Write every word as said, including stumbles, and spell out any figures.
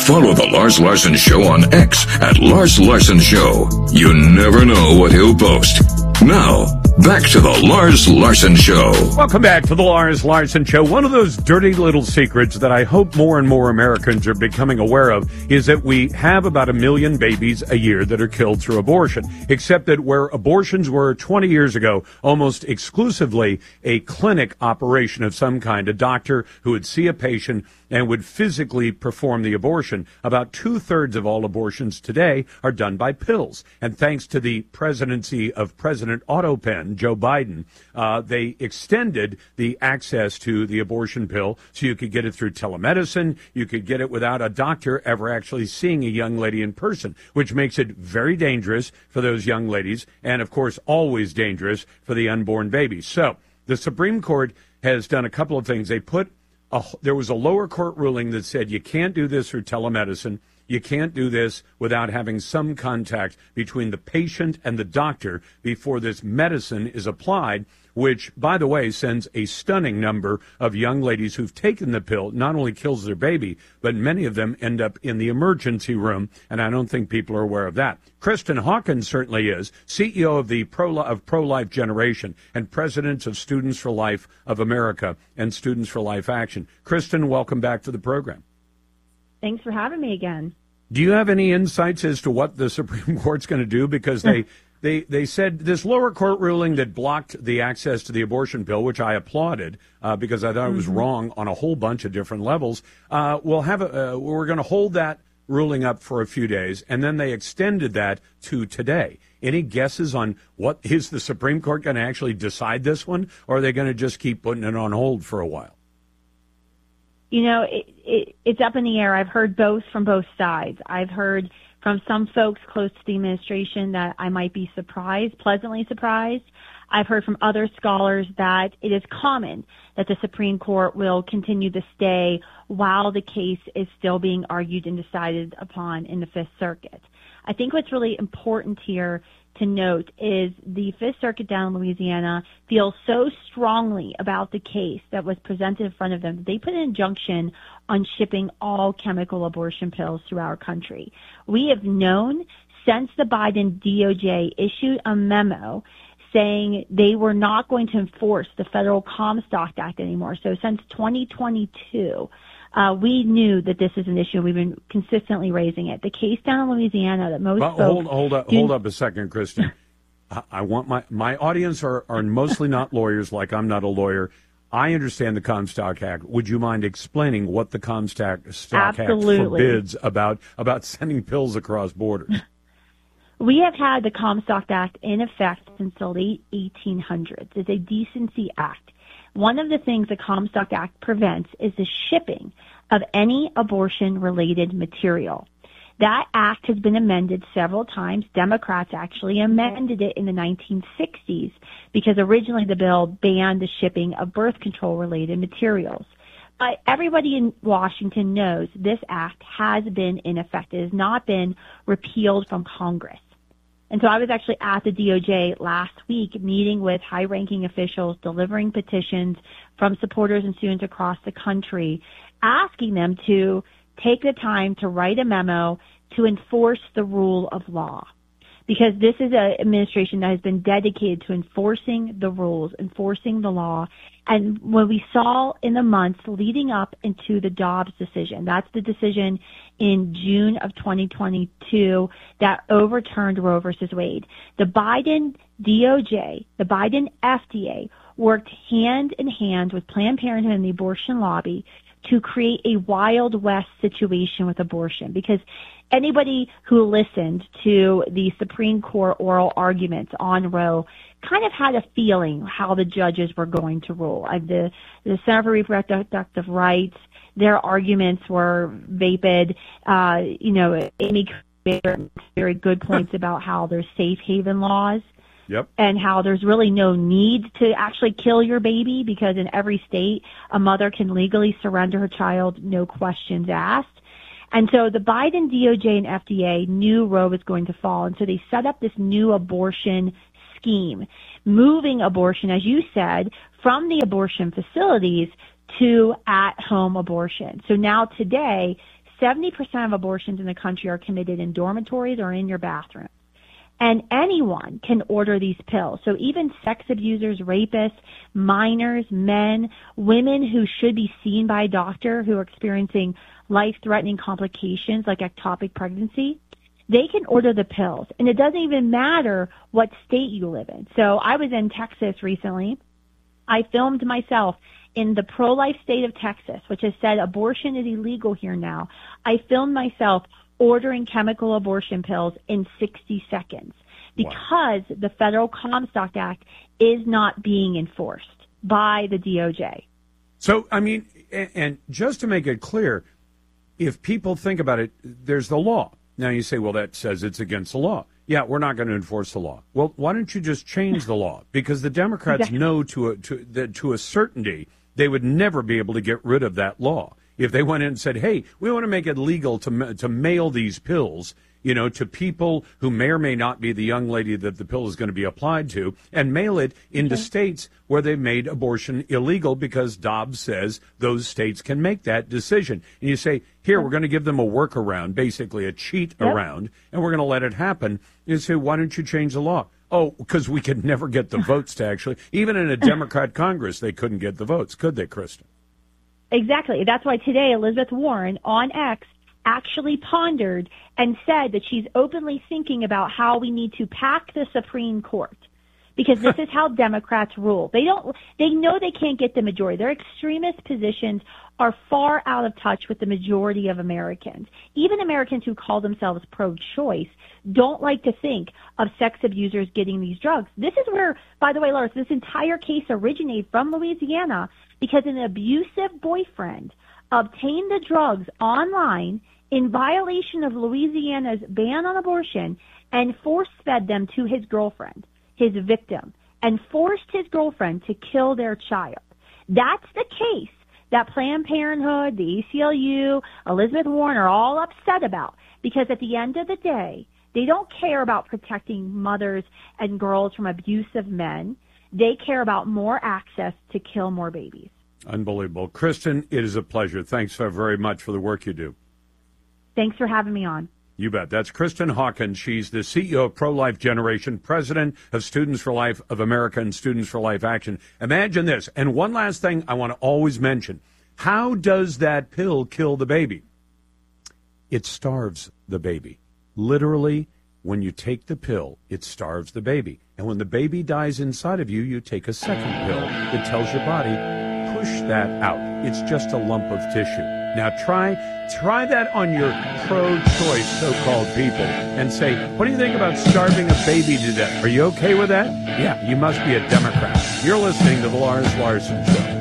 Follow The Lars Larson Show on X at Lars Larson Show. You never know what he'll post. Now, back to The Lars Larson Show. Welcome back to The Lars Larson Show. One of those dirty little secrets that I hope more and more Americans are becoming aware of is that we have about a million babies a year that are killed through abortion, except that where abortions were twenty years ago, almost exclusively a clinic operation of some kind, a doctor who would see a patient and would physically perform the abortion. About two-thirds of all abortions today are done by pills. And thanks to the presidency of President Autopen, Joe Biden, uh, they extended the access to the abortion pill so you could get it through telemedicine. You could get it without a doctor ever actually seeing a young lady in person, which makes it very dangerous for those young ladies and, of course, always dangerous for the unborn babies. So the Supreme Court has done a couple of things. They put A, there was a lower court ruling that said you can't do this through telemedicine. You can't do this without having some contact between the patient and the doctor before this medicine is applied, which, by the way, sends a stunning number of young ladies who've taken the pill, not only kills their baby, but many of them end up in the emergency room, and I don't think people are aware of that. Kristen Hawkins certainly is, C E O of the Pro of Pro-Life Generation and president of Students for Life of America and Students for Life Action. Kristen, welcome back to the program. Thanks for having me again. Do you have any insights as to what the Supreme Court's going to do? Because they, they, they said this lower court ruling that blocked the access to the abortion pill, which I applauded uh, because I thought mm-hmm. it was wrong on a whole bunch of different levels. Uh, we'll have a, uh, we're going to hold that ruling up for a few days, and then they extended that to today. Any guesses on what is the Supreme Court going to actually decide this one, or are they going to just keep putting it on hold for a while? You know, it, it, it's up in the air. I've heard both from both sides. I've heard from some folks close to the administration that I might be surprised, pleasantly surprised. I've heard from other scholars that it is common that the Supreme Court will continue to stay while the case is still being argued and decided upon in the Fifth Circuit. I think what's really important here to note is the Fifth Circuit down in Louisiana feels so strongly about the case that was presented in front of them that they put an injunction on shipping all chemical abortion pills through our country. We have known since the Biden D O J issued a memo saying they were not going to enforce the federal Comstock Act anymore. So since twenty twenty-two, Uh, we knew that this is an issue. We've been consistently raising it. The case down in Louisiana that most well, folks... Hold, hold, up, hold up a second, Kristen. I, I want my, my audience are, are mostly not lawyers, like I'm not a lawyer. I understand the Comstock Act. Would you mind explaining what the Comstock Act forbids about, about sending pills across borders? We have had the Comstock Act in effect since the late eighteen hundreds. It's a decency act. One of the things the Comstock Act prevents is the shipping of any abortion-related material. That act has been amended several times. Democrats actually amended it in the nineteen sixties because originally the bill banned the shipping of birth control-related materials. But everybody in Washington knows this act has been in effect. It has not been repealed from Congress. And so I was actually at the D O J last week meeting with high-ranking officials, delivering petitions from supporters and students across the country, asking them to take the time to write a memo to enforce the rule of law. Because this is an administration that has been dedicated to enforcing the rules, enforcing the law. And when we saw in the months leading up into the Dobbs decision, that's the decision in June of twenty twenty-two that overturned Roe versus Wade. The Biden D O J, the Biden F D A worked hand in hand with Planned Parenthood and the abortion lobby to create a Wild West situation with abortion, because anybody who listened to the Supreme Court oral arguments on Roe kind of had a feeling how the judges were going to rule. Uh, the, the Center for Reproductive Rights, their arguments were vapid. Uh, you know, Amy made very good points about how there's safe haven laws. Yep. And how there's really no need to actually kill your baby because in every state, a mother can legally surrender her child, no questions asked. And so the Biden D O J and F D A knew Roe was going to fall, and so they set up this new abortion scheme, moving abortion, as you said, from the abortion facilities to at-home abortion. So now today, seventy percent of abortions in the country are committed in dormitories or in your bathroom. And anyone can order these pills. So even sex abusers, rapists, minors, men, women who should be seen by a doctor who are experiencing life-threatening complications like ectopic pregnancy, they can order the pills. And it doesn't even matter what state you live in. So I was in Texas recently. I filmed myself in the pro-life state of Texas, which has said abortion is illegal here now. I filmed myself ordering chemical abortion pills in sixty seconds because wow. the Federal Comstock Act is not being enforced by the D O J. So, I mean, and, and just to make it clear, if people think about it, there's the law. Now you say, well, that says it's against the law. Yeah, we're not going to enforce the law. Well, why don't you just change the law? Because the Democrats exactly. know to a, to, that to a certainty they would never be able to get rid of that law. If they went in and said, hey, we want to make it legal to to mail these pills, you know, to people who may or may not be the young lady that the pill is going to be applied to, and mail it into okay. states where they've made abortion illegal because Dobbs says those states can make that decision. And you say, here, we're going to give them a workaround, basically a cheat yep. around, and we're going to let it happen. You say, why don't you change the law? Oh, because we could never get the votes to actually, even in a Democrat Congress, they couldn't get the votes, could they, Kristen? Exactly. That's why today Elizabeth Warren on X actually pondered and said that she's openly thinking about how we need to pack the Supreme Court, because this is how Democrats rule. They don't, they know they can't get the majority. Their extremist positions are far out of touch with the majority of Americans. Even Americans who call themselves pro-choice don't like to think of sex abusers getting these drugs. This is where, by the way, Lars, this entire case originated from Louisiana because an abusive boyfriend obtained the drugs online in violation of Louisiana's ban on abortion and force-fed them to his girlfriend, his victim, and forced his girlfriend to kill their child. That's the case that Planned Parenthood, the A C L U, Elizabeth Warren are all upset about, because at the end of the day, they don't care about protecting mothers and girls from abusive men. They care about more access to kill more babies. Unbelievable. Kristen, it is a pleasure. Thanks so very much for the work you do. Thanks for having me on. You bet. That's Kristen Hawkins. She's the C E O of Pro-Life Generation, president of Students for Life of America and Students for Life Action. Imagine this. And one last thing I want to always mention. How does that pill kill the baby? It starves the baby. Literally, when you take the pill, it starves the baby. And when the baby dies inside of you, you take a second pill that tells your body, push that out. It's just a lump of tissue. Now try try that on your pro-choice so-called people and say, what do you think about starving a baby to death? Are you okay with that? Yeah, you must be a Democrat. You're listening to The Lars Larson Show.